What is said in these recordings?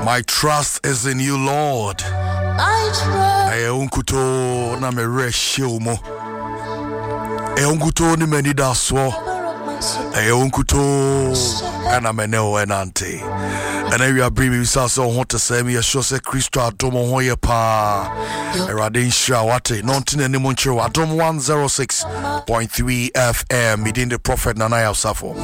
My trust is in you, Lord. I unkuto na me reshiu mo. Unkuto ni meni daswo. Unkuto ana meneo enante. And then we are bringing so want to say me a show say Christo adomo hoye pa. Erade insha wate. Nontin eni munchiro adom 106.3 FM. Within the Prophet Nanaya Safo.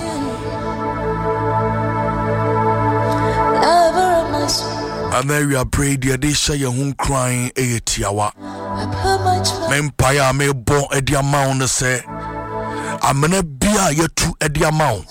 And then we are praying the adisha yehun crying tiawa. Mempire me bon edi amount say. Amene bia yetu edi amount.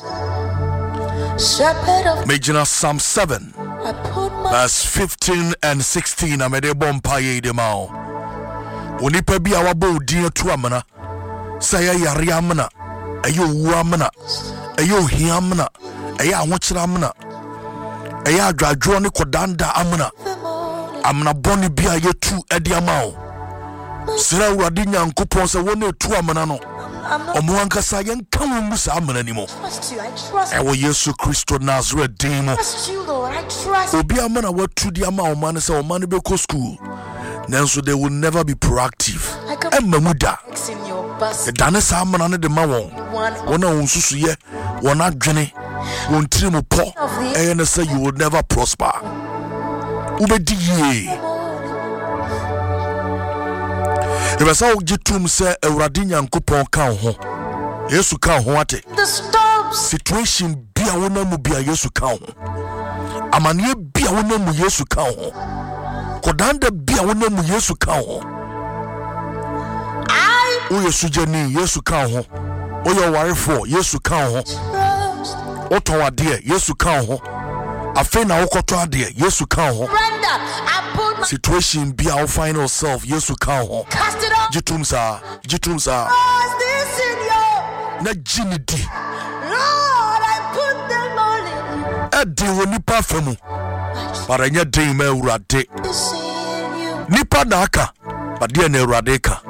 Major Psalm 7 verse 15 and 16. Amede bon paye de mao. Onipa bia wabo din to amana. Say yare amana. Ayo wu amana. Ayo hi amana. Aya ahokyere amana. Aya adwadwo ne kodanda amana. Amana boni bia yetu edi amao. Sira urade nyankopon se wona etu amana no. Omuanka sa yen kan mu sa amana ni mo. Ewo Yesu Kristo Nazareth din mo. Obi amana watu di ama omane se omane be ko school. Nanso they will never be proactive. Emamuda. Dane sa amana ne de ma won. Wona wonsusu ye, wona dwene, won tirimu po. Eye say you will never prosper. Ubedi ye. If I saw Jitum say a Radian coupon can ho, yes, you can't want it. The storm situation be a woman will be a yes, you can't. A man ye be a woman will yes, you can't. Kodanda be a woman will yes, you can't. Oh, yes, you jenny, yes, you can't. Oh, your wife for yes, you can't. Ottawa dear, yes, you can't. A friend I walk dear, yes, you can't. Situation be our final self, yes, you can't. Jitumsa. Na jinidi. Lord, I put them all in. Edi wonipa femu. Para nya den ma urade. Nipa na aka. Bade na urade ka.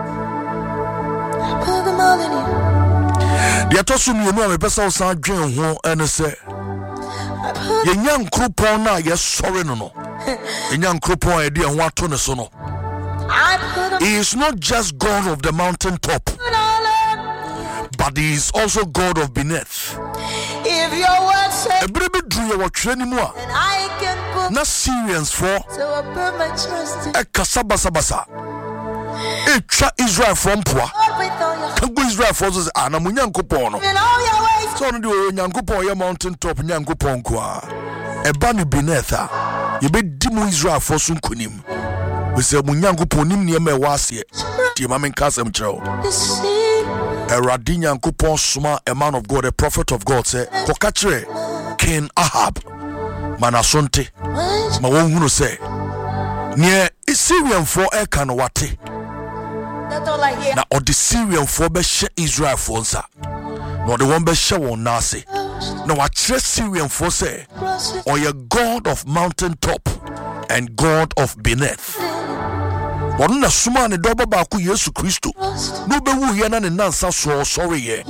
Put them all in you. Dia to so mienu a me pesa o san dwen ho ene se. Ye nya nkropon na ye sore no no. Ye nya nkropon e de ho ato ne so no. He is not just God of the mountain top, but he is also God of beneath. If your word says, and I can put not Syrians for so I put my trust in a kasabasa. A tra Israel from Pua. Can go Israel for us and a munyankopono. In all your ways, so do yankopo your mountain top nyankoponkwa. A bunny beneath her. You be dimu Israel for sunkunim. We say munyankopo nim near me was here. The mamin casem chow. A radinya kupon suma, a man of God, a prophet of God, say, Kokatre, King Ahab, Manasonte, Mawunu say, near Syrian for Ekanwati. That's all I hear. Now, or the Syrian for Beshe Israel for Sa, nor the one Beshe won Nasi. Now, I trust Syrian for say, or your God of mountain top and God of beneath. One na suma ne doba ba ku Yesu Kristo no be wu ye na ne nansa so sorry ye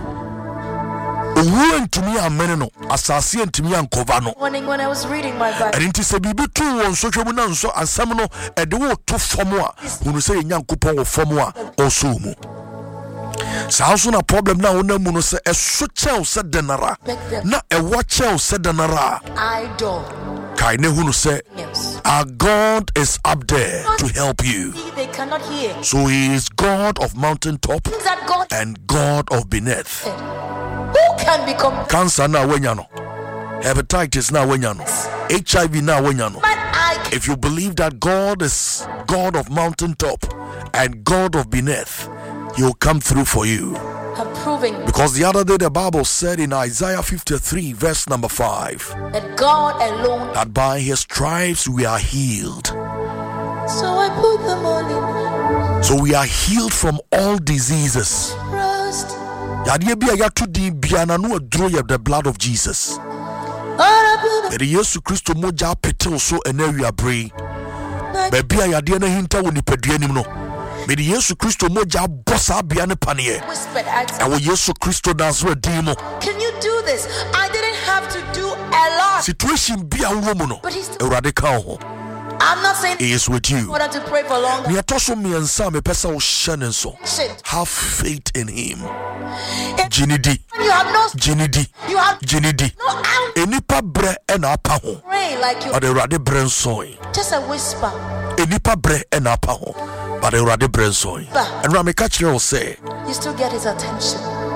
owu ntimi amene no asase ntimi ankova no When I was reading my Bible, and nti se bibi tu won so hwemu na nso asam no e de wo to fom a hunu se nyankopon wo fom a oso mu sa so na problem na wona mu no se eso chel se denara na e wo chel se denara idol. kaine hunu se our God is up there to help you. They cannot hear. So he is God of mountain top That God and God of beneath. who can become Cancer na wenyano. Hepatitis na wenyano. HIV na wenyano. If you believe that God is God of mountain top and God of beneath, he will come through for you. approving Because the other day the Bible said in Isaiah 53 verse number 5 that God alone. that by his stripes we are healed. So I put them all in So we are healed from all diseases. trust. Yadeɛ bi a yɛato din bia na no aduro yɛ the blood of Jesus. Lord, I put them Ɛde Yesu Kristo mogya apetew so ɛna awiabere. Baabi a yadeɛ no hinta wɔ nipadua nim no. Mede Yesu Kristo mogya abɔ saa bea ne paneɛ. whispered, asked, Ɛwɔ Yesu Kristo Nazareth din mu. can you do this? I didn't have to do A lot. Situation be a woman. But he's A radical. I'm not saying He is with you. order to pray for longer. Me atoso me ansa me pesa o shannon so. Shit. Have faith in him. If Jinidi. you have no, Jinidi. you have Jinidi. no out. Enipa bre ena apa ho. Pray like you. But the rade bre nsoy. Just a whisper. Enipa bre ena apa ho. But the rade bre nsoy. And Rami Kachiro say, You still get his attention.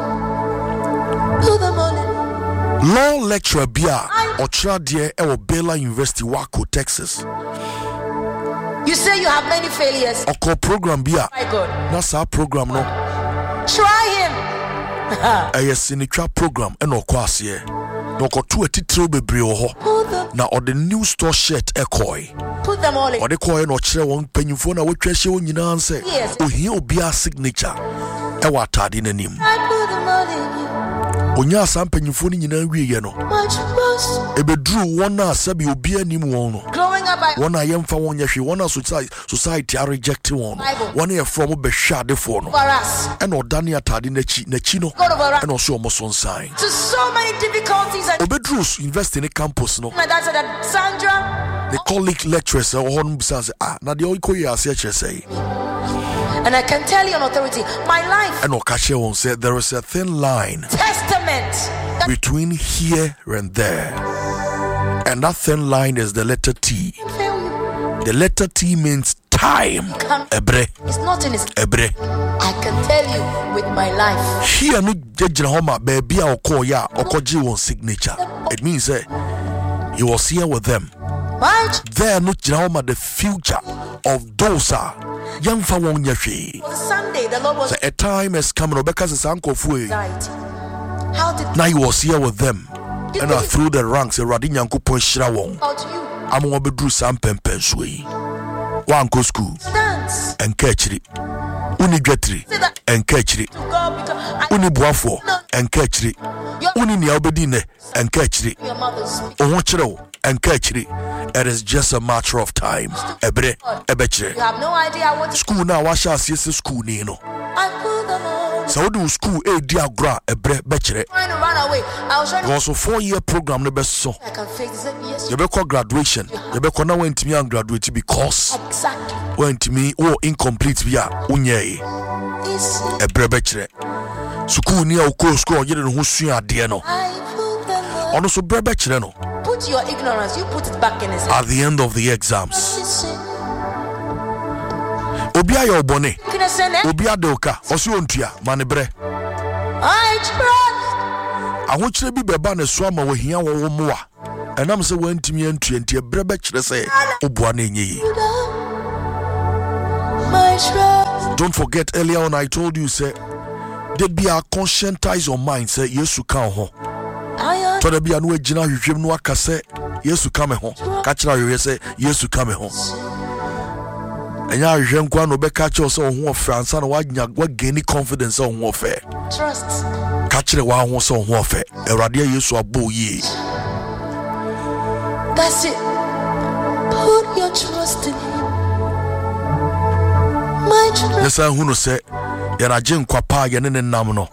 To the morning. law lecturer bia ochra de e Baylor University Waco, Texas. You say you have many failures. Oko program bia. My God. Na sa program no. Try him. Sinitra program and okwase no koto atitiro bebre wo ho na the new store shirt ekoi Put them all in. ode koy no kire won panyimfo na wotwa hye won nyina nse Yes. ohia obia signature e wa atade nanim I put them all in you. onya asam panyimfo ni nyina wieye no My trust. ebedru won na asabi obia nim won no Growing up, I won ayemfa won yehwe won na society are reject won won e from behwade fo no for us. e na odane atade nachi no God over us. e na so omo so nsan To so many difficulties and obedru university ni campus no my dad said that Sandra, the colleague lecturers on say na de oikoye ase kire say and I can tell you on authority, my life and okache won say there is a thin line testament that between here and there, and that thin line is the letter T. can fail you. The letter T means time. Ebre It's not in his. ebre I can tell you with my life. here no jejina homa baby a okoya okoji won signature. It means say he was here with them. Right? There no jina homa the future of those are young fa won yehwe. For the Sunday, the Lord was A time has come Rebecca says uncle fu. anxiety. How did Now he was here with them. And I through the ranks, a radin coupon shira won. about you I'm going to do some pempensway. One go school dance? and catch it. Uni getri Say that and catch it. to God because I Uni boafo and catch it. Uni niabedine and catch it. your mother's speak. Ohochero and catch it. It is just a matter of time. Ebre, You ebechere. have no idea what to School now, what shall see school nino. I put them on. So do school a diagra ebre bechere. Trying to run away. I was trying to. Also 4-year program no best so. I can fix it. Yes. You be call graduation. You be call now went to me and graduate because Exactly. went to me or incomplete via unye It's a brebechere. School near Oko school you know who sua de no. I put them on. Ono so brebechere no. Put your ignorance. You put it back in his head. At the end of the exams. Listen. Obi ayo bone. Can I say that? Obi adoka. Osi ontua manebre. I trust. Ahokyere bi beba ne so ama wahia wo moa. Enam se wantimi antua ntia brebechere say obua na enye. My trust. Don't forget earlier on I told you say there be a conscientize your mind say Yesu kan ho. I am. To there be anu agina hwehwem no aka say Yesu ka me ho. Ka kira hwehwe say Yesu ka me ho. Enya hwehwe kwa no be ka kira say ho ofansa na wanya gain confidence on ho ofe. Trust. Ka kira wa ho say ho ofe. Erade Yesu abo yi. That's it. Put your trust in him. My trust. Yes I hu no say yana je nkwa pa ye ne nam no.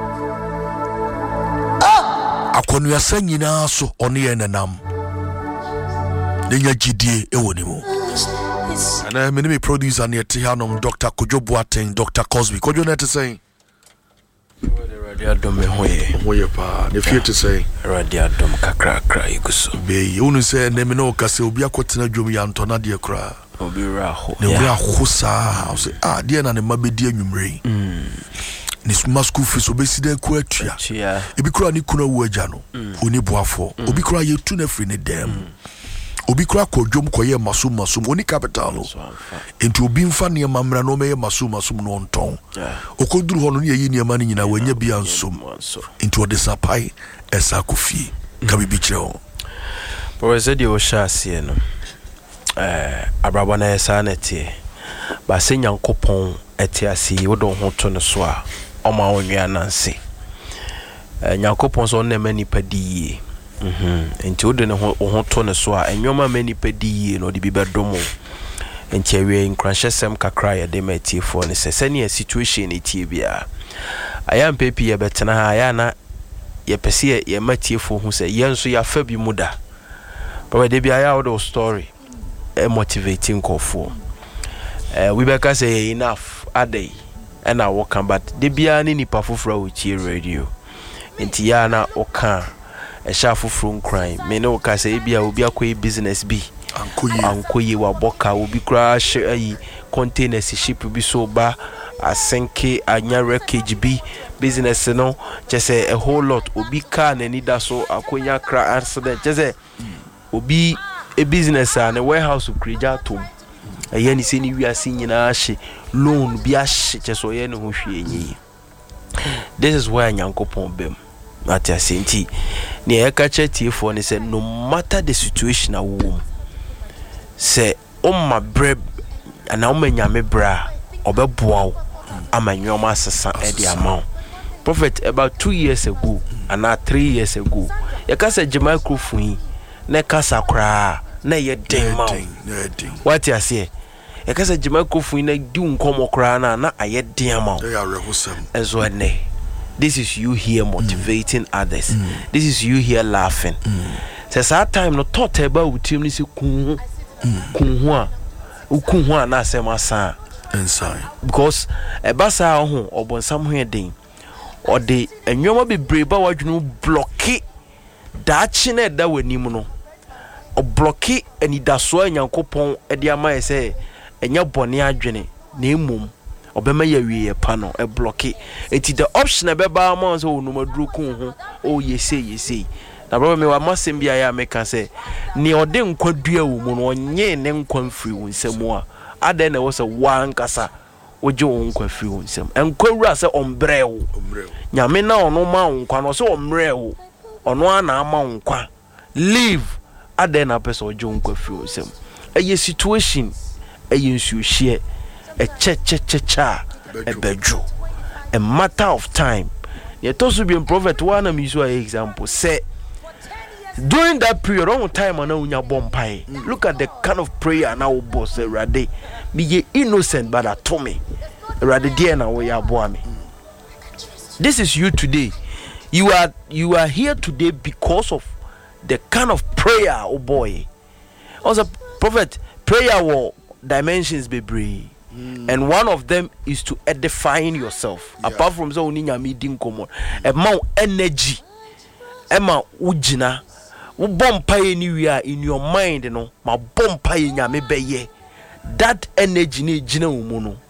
Akonu san nyina so one ye nenam. Nenya gidie ewo ni mu. And I me producer near Tihanom, Dr. Kojo Boateng, Dr. Cosby. Kojo net to say. Radiadom Where pa, the fear to say. Radiadom kakra iguso. Be you say name no kase obi akotena dwom ya ntona de kra. Obi raho. Ne wura hosa. Say de na ne mabedi anwumre. Ni school fees obesi de ku atua. Ebi kura ni kuna wu agya no. Oni boafo. Obi kura ye tu na free ne dem. Obi kura kodwom koye masum oni capital no. Enti obi mfa ne mamra no meye masum no nton. Okoduru ho no ne yi ne ma ne nyina wanya bia nsom. Enti odesapai esa kofie. Ka bibi kire ho. Professor de Oshase no. Abrabo na esa na tie. Ba se Nyankopon etiase wodo ho to no so a oma onwia nanse. Nyankopon so na mani padie. Enti wode ne ho to ne so a enwoma mani padie no de bi bedomo. Enti awie nkranhyesem kakra ya de matiefo ne se sene situation etie bia. Ayam pepi ya betena ha ya na ye pese ye matiefo hu say yen so ya fa bi muda but they be aya the story motivating kofo we beka say enough adai and I walk but they be ani nipa foforo uchi radio enti ya na oka e sha foforo crime me no ka say bia obi akoy business bi ankoyi wa boka obi crash ayi containers ship bi so ba asenke anya wreckage bi business no just a whole lot obi car na ni da so akonya crash accident just obi a business and a warehouse ukreja tom aye ni se ni wiase nyina hye loan bi ahye just so ye ne ho hwe enyi. This is why Nyankopon bem at asenti ne e ka chetiefo ne say no matter the situation a wo say my breb and na nyame bra obeboa wo amanyoma asesa e di amount. Prophet about 2 years ago and 3 years ago ye ka say Jemaicrofun na kasa kra na ye den ma what you say ye ka say Jemaicrofun na di nkomo kra na aye den ma enzo ene. This is you here motivating others. This is you here laughing. Says that time no thought about utim ni se kunhu na se masa inside because e basa ho obonsam ho eden or the enwoma bebre ba wadwunu blocki daachi na da wanim no o blocki anidaso Nyankopon e de ama ye se enya bone adwene na emum obema ya wiye pa no e blocki enti the option e beba ma so no maduru kunhu o yesi na bro me wa masem bia ya meka se ni ode nkwadua wo mu no onye ne nkwan free wo nsemu a ade na wo se wankasa oje wo nkwa free wo nsem enkwawura se ombrɛwo nyame na ono ma nkwa no se ombrɛwo ono ana ama nkwa live ade na pese oje wo nkwa free wo nsem eye situation eye nsuhie e cha e bedwo a matter of time ye to so be prophet one am use an example say during that period on time and unya bompai look at the kind of prayer now boss rade be innocent but atomy rade dear na we are me. This is you today. You are here today because of the kind of prayer, oh boy. Also prophet prayer will dimensions be brave. And one of them is to edifying yourself. Apart from so unya meeting common amount energy ema ujina bompa anywhere in your mind no ma bompa nyame beye that energy ni gina wo no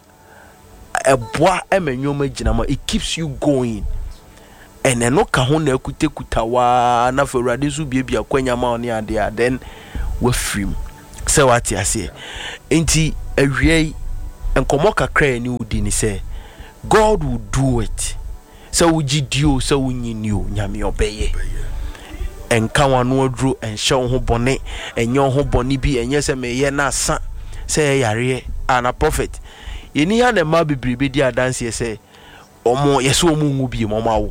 eboa emenwoma gina ma it keeps you going and eno ka ho na akutekutawa na fawrade so bia kwanya ma oni ade then we film say what you say enti awie enkomo kakra ni udi ni say God will do it so ugidio so unyinio nyame obeye enka wanu adru enhye ho bone enye ho bone bi enye se meye na asa se yare ana prophet yeni ha na ma bibribe di adanse se omo yeso omo ngu bi mo mawo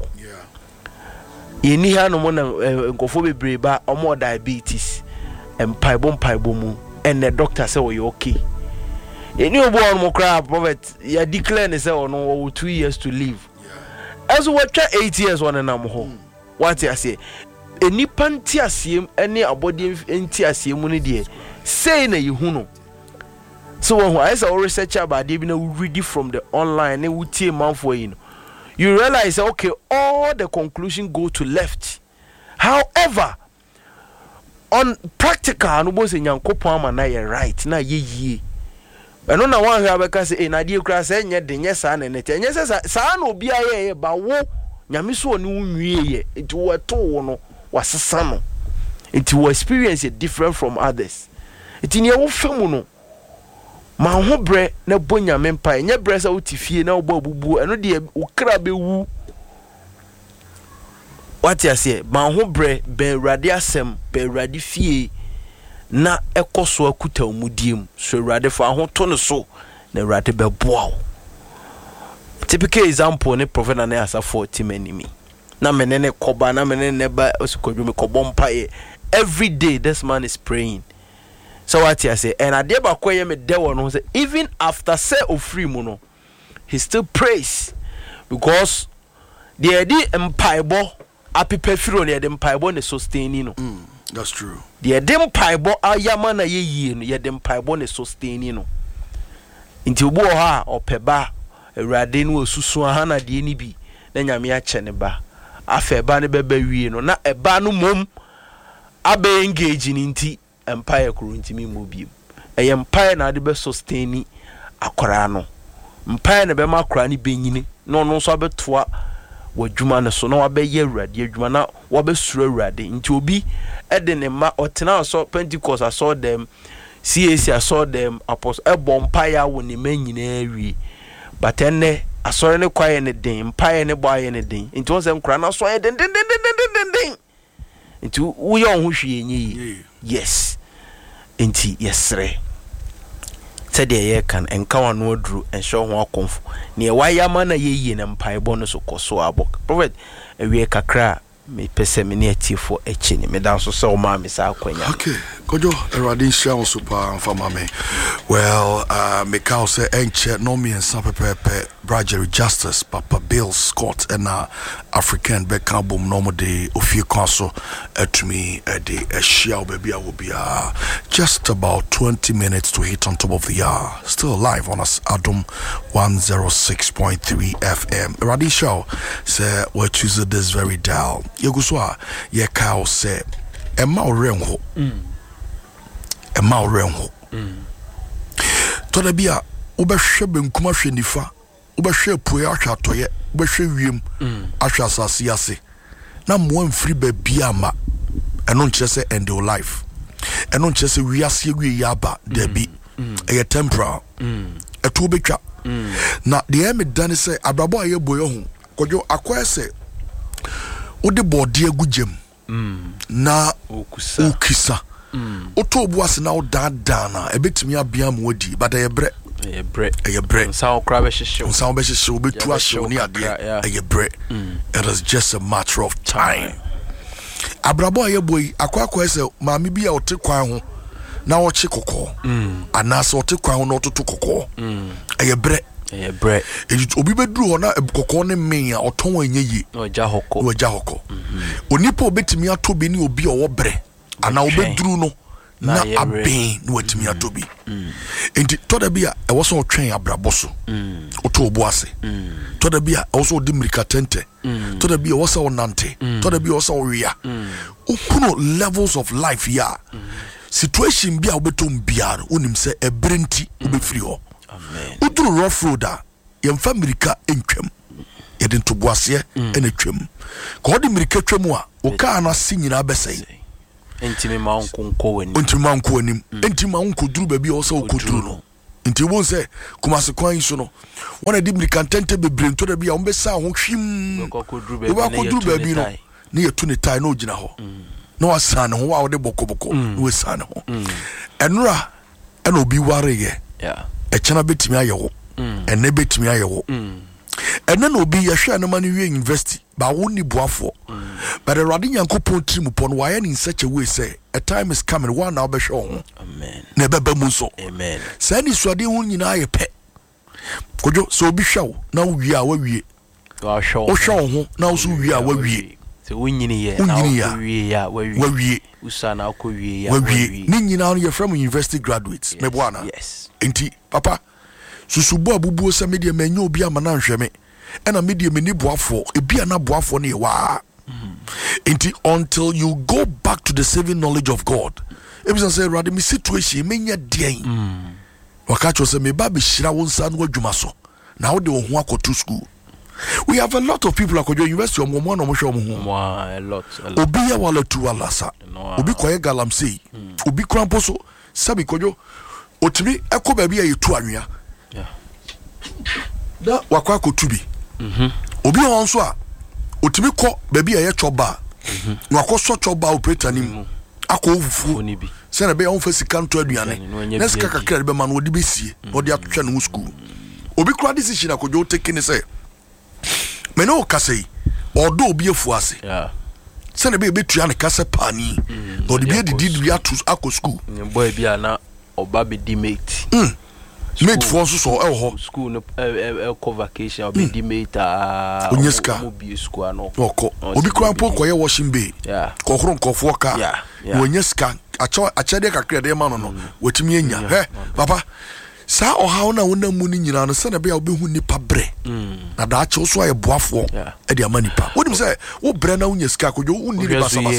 yeni ha no mo na nkofo bibriba omo diabetes empaibo mu and the doctor say we okay yeni obo on mo cry prophet ya declare ne say ono 2 years to live as we try 8 years one na mo ho what you say eni panti asiem ene abodi enti asiem ne de say na yehu no so when I say research about dey be na read from the online and we tie man for you you realize okay all the conclusion go to left. However on practical no bo say Nyankopon ama na ye right na ye eno na wan hwa be ka say na die kura say nye de nye sa na ne te nye sa na obi aye ba wo nyame so oni unwie ye nti wo to wo no wasesa no nti wo experience is different from others nti ne wo famu no ma ho bre na bonya mempa nye bre sa utifie na obo abubu eno de ukra bewu what you say ma ho bre ben rade asem ben rade fie na ekoso akuta omudiem so rade fa ho to no so na rade beboa. Typical example ne prophet na asa 40 menimi na menene koba na menene ba osukodwumi kobompa every day this man is praying. So what you say and adeba koye me dewo no say even after say ofri mu no he still prays because the edi empaibo apepefiro ne yɛde mpaebɔ ne sustain no. That's true. The yɛde mpaebɔ ayama na yɛyie no yɛde mpaebɔ ne sustain no. Nti obo ha opeba Awurade no osusu aha na de ni bi na nyame akyɛ ne ba. Afa eba ne beba wie no na eba no mom abe engage ni nti empire kuro ntimi mu biem. Eye empire na de be sustain akora no. Empire na be ma akora ni benyini no no so abetoa wadwuma ne so na wabɛyɛ Awurade adwuma na wabɛsuro Awurade nti obi ɛde ne ma ɔtena so Pentecost aso dem CAC aso dem apostle ɛbɔ mpaya wo ne ma nyina awie but enne asɔre ne kwae ne den mpaya ne bɔ aye ne den nti won sɛ nkura na so aye den nti wo yɛ ho hwie nyi yes nti yesre said ye can encounter no dru and show ho akomfo ne wayama na ye na mpaebɔ no so koso abok prophet ewie kakra me pese me ne atifo echi ni me dan so se o ma me sa akwanya. Okay kojo Eradi share so pa mfama me well me ka say enche no me ensa pepepe Bragery Justice Papa Bill Scott and African Beckham boom no mo de ofie kwaso etumi de share baby will be just about 20 minutes to hit on top of the hour. Still live on us Adom 106.3 FM. Eradi show say we choose this very dial. Yeguswa ye ka say Emma Renho. Emma Renho. Todabia ubehwe benkuma hwe nifa ubehwe pue ahwa toye ubehwe wiem ahwa asase ase na mo amfiri ba bia ma eno nkyere se end your life eno nkyere se wiase egwe yaba dabi eye temporal eto betwa na de eme dane se abrabo aye boyo ho kodwo akoye se ode bode agugem na okisa otobu ase na odan na ebetimi abia mo adi but eye bre nsa okra be hihye obetu ahye ni ade eye bre it is just a matter of time abrabo aye boy akwa ese maami bi a ote kwan ho na wo che kokko anase ote kwan ho na ototo kokko eye bre obi beduru ho na kokko ne men a oton anya yi oja hoko onipa obetimi atobi ni obi owo bre ana obeduru no na aben no watimi atobi enti toda bia e wo so otwen abraboso oto obo ase toda bia e wo so odi mirika tente toda bia wo so onante toda bia wo so wia okuno levels of life ya situation bia obetom bia onim se ebrenti obefiri ho amen uduru rough road a yemfa mirika entwam yede ntobo ase ene twam ko odi mirika twam a o ka na sinyina besai entimi ma onko wani entimi ma onko duru baby o so okuduru no enti won se kumase kwan so no wona di mirikantente bebre nto da bia on be sa ho hwim okuduru baby no ne yetu ne tai na ogina ho na wasa ne ho wa wode bokoboko na wasa ne ho enura ena obi ware ye e chana betimi ayewo enne betimi ayewo enne na obi yehwe na manu wie university ba woni boafo but Eradi Nyankopon trimu pon why in such a way say a time is coming one now be show amen na beba mu so amen say ni suade hu nyina ye pe kojo so obi hwa na wie a wawie wa hwa o hwa ho na so wie a wawie se wonyini ye na wie ya wawie usa na akowie ya wawie ni nyina no ye from university graduates me boana yes enti papa susubo abubuo se media menyo obi amana nhweme ena media meni boafo ebia na boafo ne wa until you go back to the saving knowledge of God. If you say rather me situation menya den wakacho say me ba be hira won sa no adwuma so na wo de wo ho akoto school. We have a lot of people akojo university omo no mo hwe omo ho a lot obi ya wala tu wala sa obi koye galamsey obi krampo so sabi kojo otimi ekoba bia yetu anwea da wakwa akotubi obi won so a otimi ko baby aye choba no akoso choba operator nim akofufu se na be on fa sika nto aduane na sika kakra be ma no odi besie odi atwa no school obi kura decision akojo take ni say me no kasei odo obi afu ase se na be betua ne kase pani odi be didi atu akọ school boy bia na oba be di mate mate for so school no vacation or be mate onyeska school no obi krampo koye washing bay kokro nkofo ka onyeska achade kakra de ma no wotimi enya papa sa oha na wona mu ni nyina no se na be obehu nipa bre na da ache so aye boafo e de ama nipa wonim se wo bre na onyeska kojo unni ni basa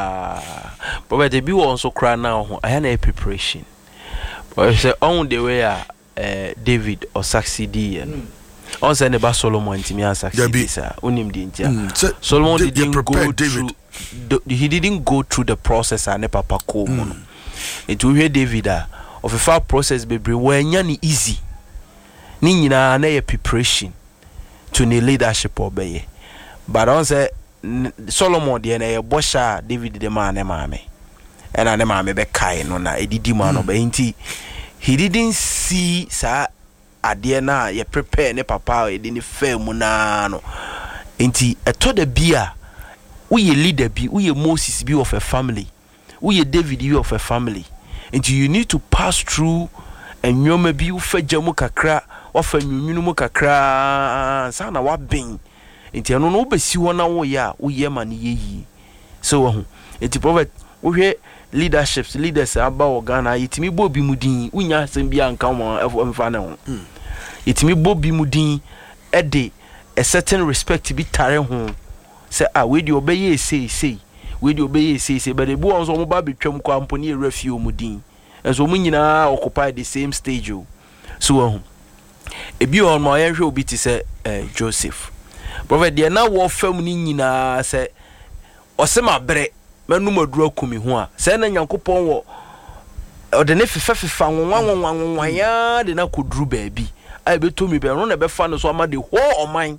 but they be won so cry now ho aya na preparation but say on the way David or succeed on say neba Solomon ntimi succeed sir unim di ntia Solomon didn't go David he didn't go through the process and papa ko mo no it we hear David of a far process bebre wanya ni easy ni nyina na ye preparation to the leadership obeye but on say Solomon de na ye bosha David de man e maame and na maame be kai no na edidi man no be nti he didn't see sa ade na ye prepare ne papa e de ne fam na no nti eto da bia we leader bi we Moses bi of a family we David bi of a family nti you need to pass through enwoma bi ufaja mu kakra wafa nwunwunu mu kakra sa na wa ben nti eno no obesi ho na wo ya wo ye ma ne yeyi so wo nti prophet wo hwe leaders aba Ghana yitimi bobi mudin unya asem bia nka mo mfa ne ho yitimi bobi mudin e de a certain respect bi tare ho say we de obeye sei we de obeye sei but ebu on so mo ba betwam kwa mponi e refio mudin enso mo nyina occupy the same stage so wo ebi on ma ye hwe obi ti say Joseph prophet de na wo fam ni nyina say osema bre manu madura kumi ho a se na Nyankopon wo ode ne fefa nwanwa ya de na koduru baabi a betomi be no na be fa no so ama de ho oman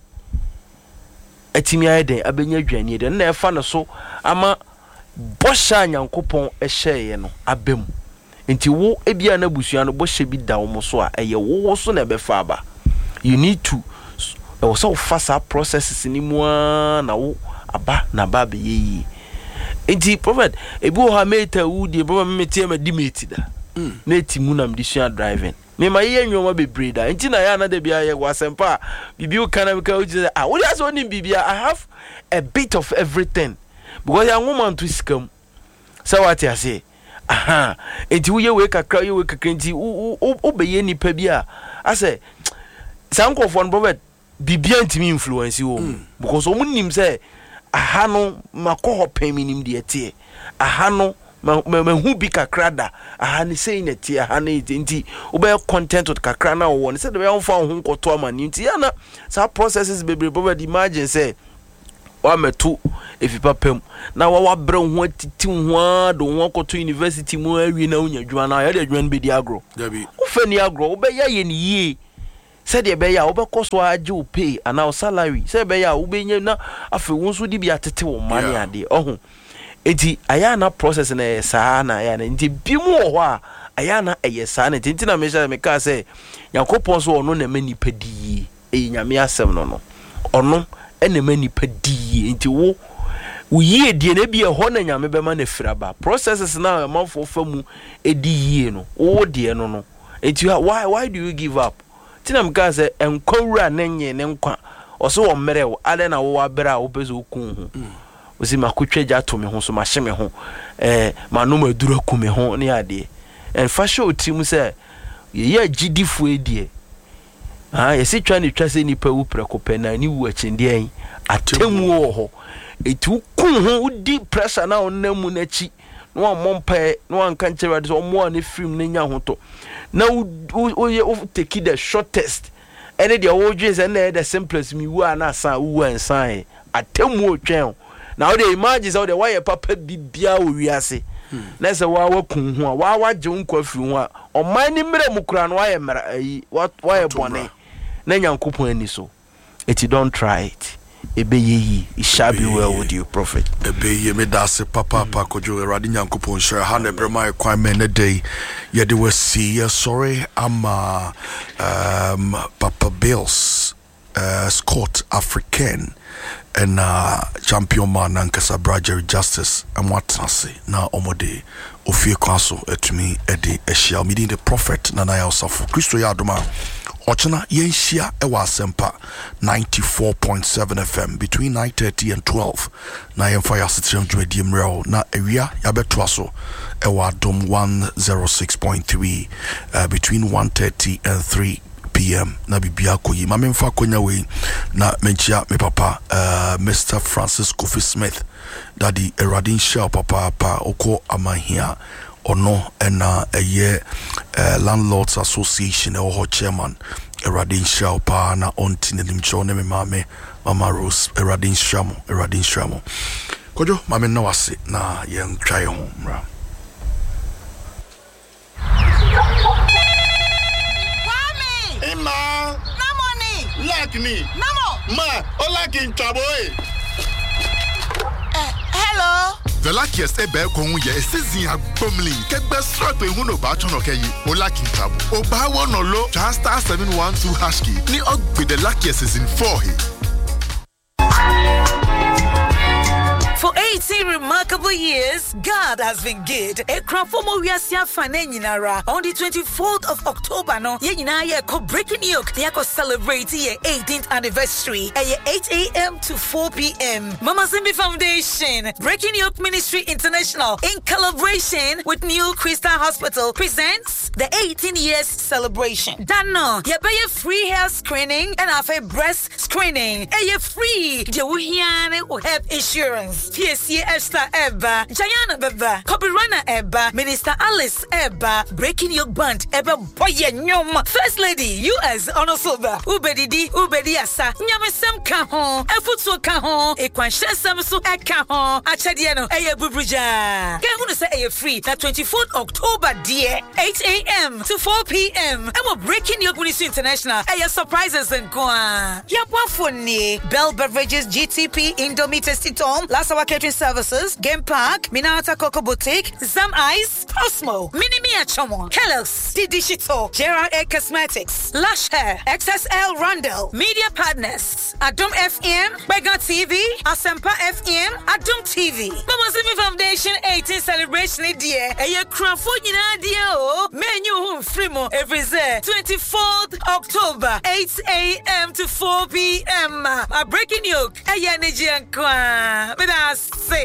atimi ayeden abenya dwane de na e fa no so ama bosha Nyankopon ehye no abem nti wo ebia na busua no boshe bi da wo so a eye wo so na be fa aba you need to so fast processes ni mu na wo aba na ba be yi enti prophet ebi o ha meta wudi baba metie ma dimeti da na etimu na mdisua driving me ma ye nwoma bebre da enti na ya na da bia ye wasempa bibi o kana be ka o je ah what is onim bibia I have a bit of everything because ya woman to scam so what you say aha enti wo ye we kakra enti o be ye nipa bia I say sankofo no prophet bibia ntimi influence wo because o munim say aha no makoho peminim de tie aha no mahu bi kakrada aha ne sei ne tie aha ne nti obey content with kakra na wo ne say de be on fa ho nkoto amani nti ya na sa processes bebre but imagine say wa metu efipa pem na wa bre ho atiti ho do ho koto university mu awi na unya dwuma na ya de dwuma be di agro dabi wo fa ni agro obey ya ye ni yie said the beya obeko so age pay and our salary said beya ubenya na afi wonso di bia tete wo mane ade ohun enti aya na process na saa na ya na nti bimu ho a aya na eye na nti na me ka say Yakopon so ono na mani padi nyame asem no ono ena mani padi nti wo yie die na bia ho na nyame be ma na firaba processes na manfo famu edi yie no wo die no enti why do you give up tina mka se enkwura nenye ne nkwa oso wo mere wo ale na wo abera wo bezo kun ho osi makotwa gya to me ho so mahye me ho manu madura ku me ho ne ade en fa show tim se ye gidifo edie ye se twa ne twa se nipa wu prekope na ni wu achinde an atemu wo ho etu kun ho udi pressure na onamu na chi no amompa no anka nchera de omo ne film ne nya ho to na o take the shortest any the old dreams and the simplest me wu na san wu ansan atemu otwen na o dey imagine how the why papa bibia o wiase na se wa kun ho a wa je nkwa fi ho a o man ni mre mu kura no wa ye mra wa ye bone na Nyankopon ani so it don't try it Ebeyi, it shall be well with you, prophet. Ebeyi, me dase papa kojo eradi Nyankopon share hane brema kwa mene day. Yede we see sorry ama Papa Bills Scott African and champion man ankasa Brajer Justice amwatase na omode ofie kwaso etumi ede ehia meeting the prophet Nana Osafo Kristo ya adoma ochena yenhia ewa asempa 94.7 FM between 9:30 and 12 na yemfa ya sitrem dwumadie mreo na ewia ya beto aso ewa dom 106.3 between 1:30 and 3 PM na bibia koyi ma memfa konya we na menchia me papa Mr. Francis Kofi Smith daddy Eradin Shell papa oko amahia ono ena eye Landlords Association ho chairman Eradin Shell pa na onti ne nimcho ne me mama Rose Eradin Shamo kojo mame na wase na yen try ho mra Ma, No money. like me. No more. Ma, all like in trouble. Hello. The luckiest ebe konwu ye esezi agbomli kegbe strap ehun no ba tono keyi o like in trouble o ba won no lo just star 712 hash key ni ogbe the luckiest is in 4 he. For 18 remarkable years, God has been good. Ekrafomo wiasia fanenara on the 24th of October no yenina ye ko breaking yoke ye ko celebrate ye 18th anniversary at 8 a.m. to 4 p.m. Mama Simbi Foundation, Breaking Yoke Ministry International in collaboration with New Crystal Hospital presents the 18 years celebration. Dano, ye be free hair screening and have a breast screening. Ye free. Je wuhiane will have insurance. TSC Esther Eba, Jayana Beba, Kobirana Eba, Minister Alice Eba, Breaking Yoke Band Eba Boye Nyom, First Lady US Onosoba, Ubedi Asa, Nyamesem Kahon, Efutsu Kahon, Ekwanshem so Ekahon, Achadiano, Eye Bubuja. Kahun say Eye free, that 24th October, dear, 8 a.m. to 4 p.m. And we're Breaking Yoke Ministry International, Eye surprises and Kwa. Yapwafuni, Bell Beverages, GTP, Indomie Tasty Tom, Lasawa Catering Services, Game Park, Minata Coco Boutique, Zam Ice, Cosmo, Minimia Chomo, Kellogg's, Didishito, Gerard A Cosmetics, Lush Hair, XSL Rundle, Media Partners, Adum FM, Bega TV, Asempa FM, Adum TV, Mama Simi Foundation 18 celebration dear, a year crafuna dear, menu frimo every day, 24th October, 8 a.m. to 4 p.m. A Breaking Yoke, a Yaniji and Kwa. Say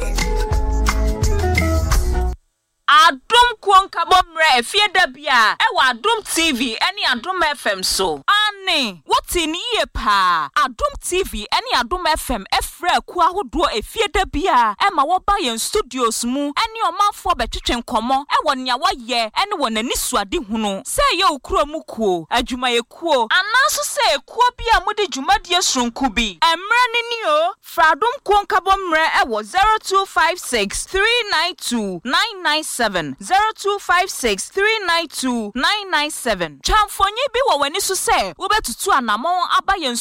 Adum Kwanka Bomre, Fieda Bia, Ewa Adum TV, any Adum FM so. Annie, what in ye pa? Adum TV, any Adum FM, Efre, Kwa who do a Fieda Bia, Emma Wabayan Studios Moo, any your mouth for Betuchen Como, Ewan Yawa ye, anyone and Niswa Dihuno. Say yo Kro Muko, Ajumaye Kwo, and also say Kwabia Mudi Jumadia Shunkubi, and Mraninio, Fradum Kwanka Bomre, Ewa 0256 392 997. 0256 392 997. Chamfonye bi wa wani so say wo betutu anamon abayen